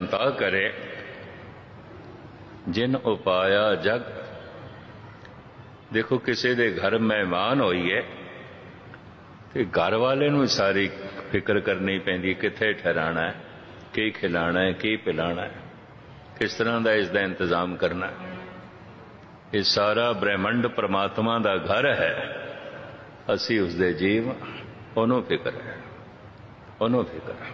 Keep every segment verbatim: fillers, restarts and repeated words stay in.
ता करे जिन उपाया जग। देखो किसी दे घर मेहमान होइए तो घर वाले नूं सारी फिक्र करनी पैंदी, कित्थे ठहराना है, की खिलाना है, की पिलाना है, किस तरह का इसका इंतजाम करना है। ये सारा ब्रह्मंड परमात्मा का घर है, असी उसके जीव, उन्होंने फिक्र है, उन्होंने फिक्र है।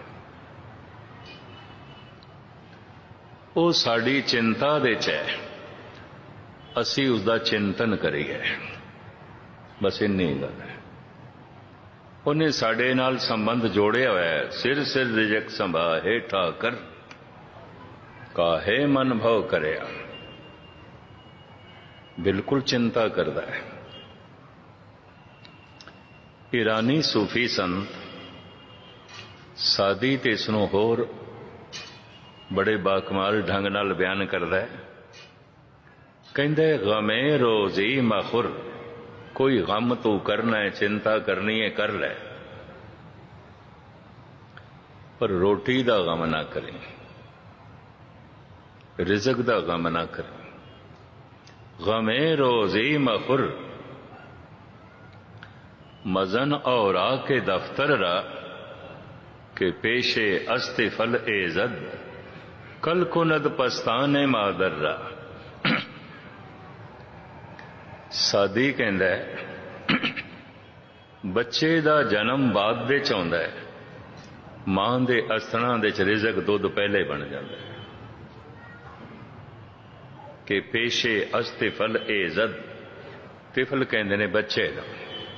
वो साड़ी चिंता दे च है, असी उसका चिंतन करिए, बस इन्नी गल है। उन्हें साडे नाल संबंध जोड़िया हुआ है। सिर सिर रिजक संभाहे ठाकर काहे मन भव करया। बिल्कुल चिंता करता है। ईरानी सूफी संत सादी ते इसनों होर बड़े बाकमाल ढंग नाल बयान करता है। कहंदे गमे रोजी मखुर, कोई गम तू करना है, चिंता करनी है, कर ले, पर रोटी दा गम ना करें, रिज़्क़ दा गम ना करें। गमे रोजी मखुर मजन और आके दफ्तर रा के पेशे अस्ते फल एजद कल कुनद पस्ताने मादर रा। सादी कहंदा है बच्चे दा जन्म बाद दे च आउंदा है, मां दे अस्थना दे च रिज़्क़ दुध पहले बन जाता है। कि पेशे अस्ते फल एजद, तिफल कहंदे ने बच्चे दा,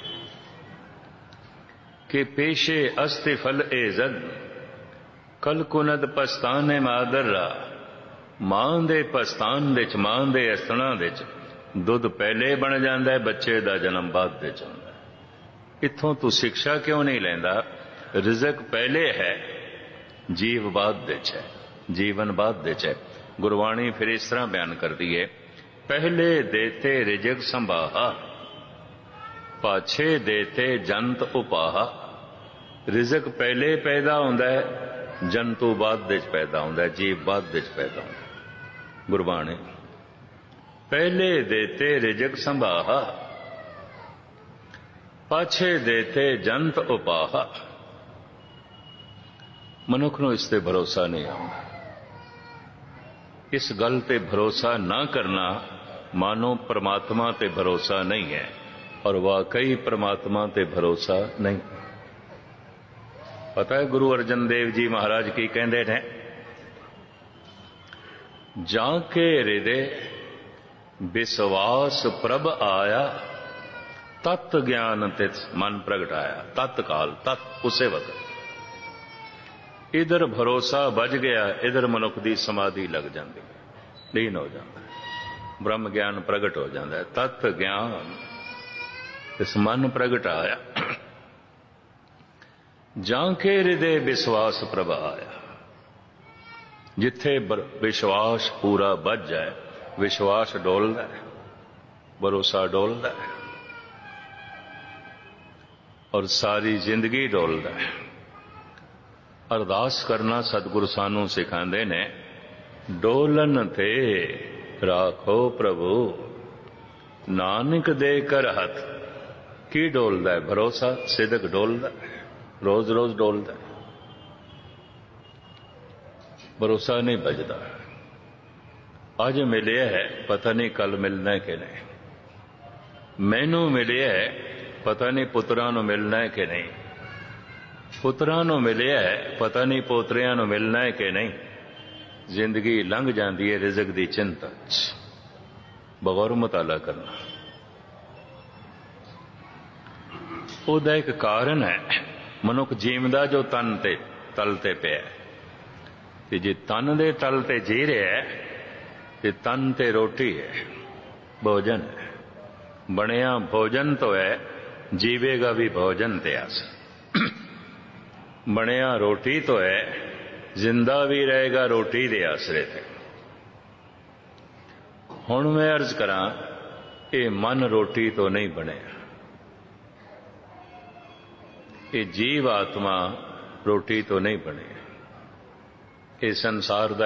कि पेशे अस्ते फल एजद कल कुनद पस्ताने मादर रा। मां दे पस्तान दे च, मां दे अस्थना दे च दुध पहले बन जाता है, बच्चे का जन्म बाद दे च आउंदा है। इत्थों तू शिक्षा क्यों नहीं लैंदा? रिज़्क़ पहले है, जीव बाद दे च है, जीवन बाद दे च है। गुरबाणी फिर इस तरह बयान कर दी है, पहले देते रिज़्क़ संभाहा, पाछे देते जंत उपाहा। रिज़्क़ पहले पैदा होंदा है, जंतु बाद दे च पैदा होंदा है, जीव बाद दे च पैदा होंदा है। गुरबाणी पहले देते रिज़्क़ संभाहा, पाछे देते जंत उपाहा। मनुख नूं इस ते भरोसा नहीं आउंदा। इस गल ते भरोसा ना करना मानो परमात्मा ते भरोसा नहीं है, और वाकई परमात्मा ते भरोसा नहीं। पता है गुरु अर्जन देव जी महाराज की कहते हैं, जाके हृदय विश्वास प्रभ आया, तत् ज्ञान तित मन प्रगटाया। तत्काल, तत् उसे वक्त इधर भरोसा बज गया, इधर मनुख की समाधि लग जाती, लीन हो जाता है, ब्रह्म ज्ञान प्रगट हो जाता है। तत् ज्ञान इस मन प्रगटाया, जाके हृदय विश्वास प्रभ आया। जिथे विश्वास पूरा बज जाए, विश्वास डोलता है, भरोसा डोलता है, और सारी जिंदगी डोलता है। अरदास करना सतगुरु सानू सिखांदे ने, डोलन ते राखो प्रभु नानक दे कर हथ। की डोलदा है? भरोसा, सिदक डोलदा है, रोज रोज डोलदा है, भरोसा नहीं बजदा। अज मिले है, पता नहीं कल मिलना है कि नहीं। मैनू मिले है, पता नहीं पुत्रां नूं मिलना है कि नहीं। पुत्रां नूं मिले है, पता नहीं पोतरियां नूं मिलना है कि नहीं। जिंदगी लंघ जाती है रिज़्क़ की चिंता च। बगौर मुताला करना ਉਹਦਾ एक कारण है। मनुख जीवदा जो तन ते तल ते पिया, ते जे तन दे तल ते जी रहा है ते तन ते रोटी है, भोजन है। बनिया भोजन तो है, जीवेगा भी भोजन ते आस। बनिया रोटी तो है, जिंदा भी रहेगा रोटी दे आसरे थे। हुण मैं अर्ज करा, ये मन रोटी तो नहीं बने, ये जीव आत्मा रोटी तो नहीं बने। ये संसार दा